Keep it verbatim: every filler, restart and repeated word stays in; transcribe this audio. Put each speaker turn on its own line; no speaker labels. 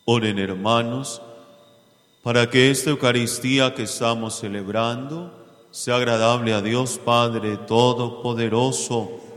Oren, hermanos, para que esta Eucaristía que estamos celebrando sea agradable a Dios Padre Todopoderoso,